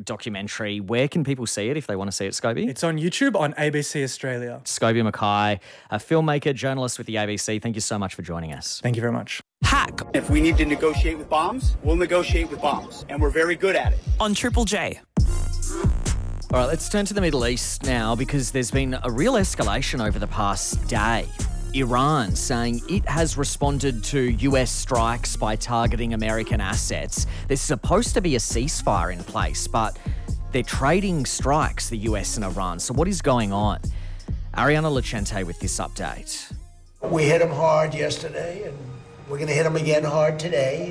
documentary. Where can people see it if they want to see it, Scobie? It's on YouTube on ABC Australia. Scobie Mackay, a filmmaker, journalist with the ABC. Thank you so much for joining us. Thank you very much. Hack If we need to negotiate with bombs, we'll negotiate with bombs. And we're very good at it. on Triple J. All right, let's turn to the Middle East now because there's been a real escalation over the past day. Iran saying it has responded to US strikes by targeting American assets. There's supposed to be a ceasefire in place, but they're trading strikes, the US and Iran. So what is going on? Ariana Lucente with this update. We hit them hard yesterday, and we're going to hit them again hard today.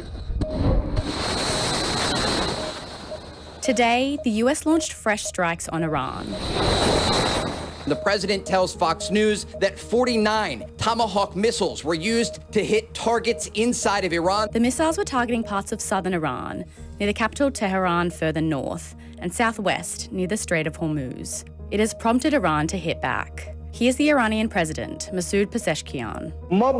Today, the US launched fresh strikes on Iran. The president tells Fox News that 49 Tomahawk missiles were used to hit targets inside of Iran. The missiles were targeting parts of southern Iran, near the capital Tehran further north, and southwest near the Strait of Hormuz. It has prompted Iran to hit back. Here's the Iranian president, Masoud Pezeshkian.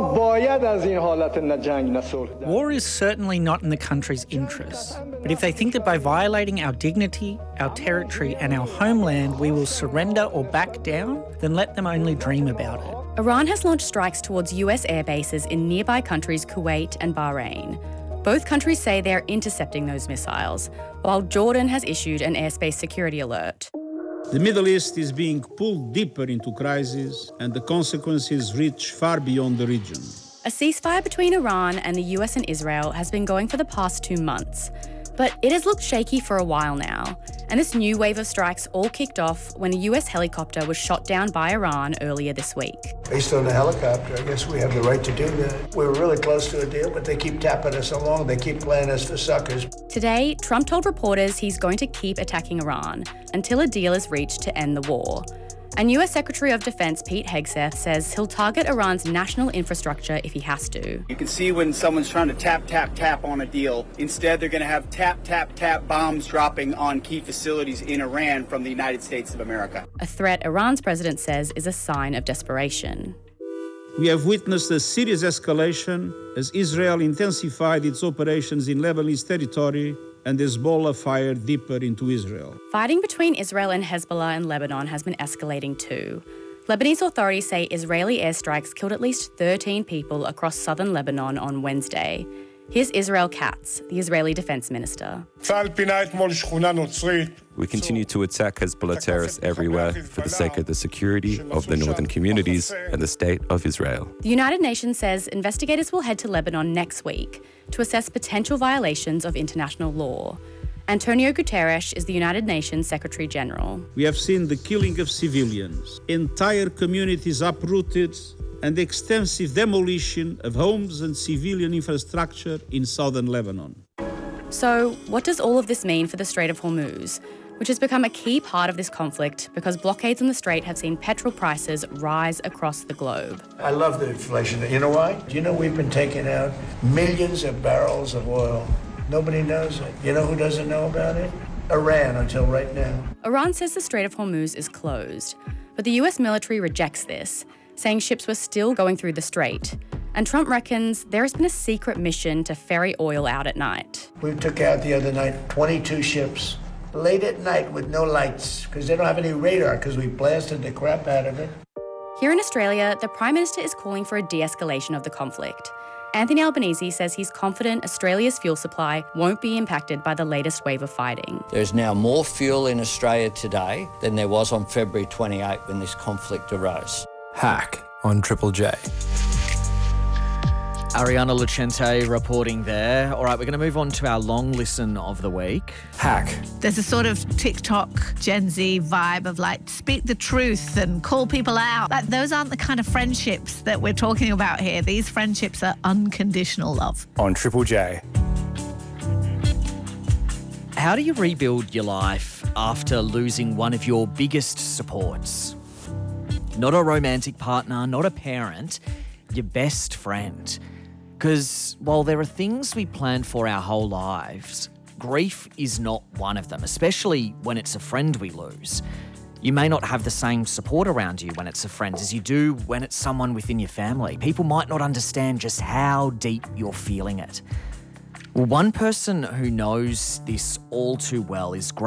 War is certainly not in the country's interests, but if they think that by violating our dignity, our territory and our homeland we will surrender or back down, then let them only dream about it. Iran has launched strikes towards US air bases in nearby countries Kuwait and Bahrain. Both countries say they are intercepting those missiles, while Jordan has issued an airspace security alert. The Middle East is being pulled deeper into crisis, and the consequences reach far beyond the region. A ceasefire between Iran and the US and Israel has been going for the past 2 months, but it has looked shaky for a while now, and this new wave of strikes all kicked off when a US helicopter was shot down by Iran earlier this week. Based on the helicopter, I guess we have the right to do that. We were really close to a deal, but they keep tapping us along. They keep playing us for suckers. Today, Trump told reporters he's going to keep attacking Iran until a deal is reached to end the war. And US Secretary of Defense Pete Hegseth says he'll target Iran's national infrastructure if he has to. You can see when someone's trying to tap on a deal. Instead, they're going to have tap bombs dropping on key facilities in Iran from the United States of America. A threat Iran's president says is a sign of desperation. We have witnessed a serious escalation as Israel intensified its operations in Lebanese territory and Hezbollah fired deeper into Israel. Fighting between Israel and Hezbollah in Lebanon has been escalating too. Lebanese authorities say Israeli airstrikes killed at least 13 people across southern Lebanon on Wednesday. Here's Israel Katz, the Israeli defense minister. We continue to attack Hezbollah terrorists everywhere for the sake of the security of the northern communities and the state of Israel. The United Nations says investigators will head to Lebanon next week to assess potential violations of international law. Antonio Guterres is the United Nations Secretary General. We have seen the killing of civilians, entire communities uprooted, and extensive demolition of homes and civilian infrastructure in southern Lebanon. So, what does all of this mean for the Strait of Hormuz, which has become a key part of this conflict because blockades on the strait have seen petrol prices rise across the globe? I love the inflation. You know why? Do you know we've been taking out millions of barrels of oil? Nobody knows it. You know who doesn't know about it? Iran, until right now. Iran says the Strait of Hormuz is closed, but the US military rejects this, saying ships were still going through the strait. And Trump reckons there has been a secret mission to ferry oil out at night. We took out the other night 22 ships, late at night with no lights, because they don't have any radar, because we blasted the crap out of it. Here in Australia, the Prime Minister is calling for a de-escalation of the conflict. Anthony Albanese says he's confident Australia's fuel supply won't be impacted by the latest wave of fighting. There's now more fuel in Australia today than there was on February 28 when this conflict arose. Hack on Triple J. Ariana Lucente reporting there. All right, we're going to move on to our long listen of the week. Hack. There's a sort of TikTok Gen Z vibe of like speak the truth and call people out. Like, those aren't the kind of friendships that we're talking about here. These friendships are unconditional love. On Triple J. How do you rebuild your life after losing one of your biggest supports? Not a romantic partner, not a parent, your best friend. Because while there are things we plan for our whole lives, grief is not one of them, especially when it's a friend we lose. You may not have the same support around you when it's a friend as you do when it's someone within your family. People might not understand just how deep you're feeling it. Well, one person who knows this all too well is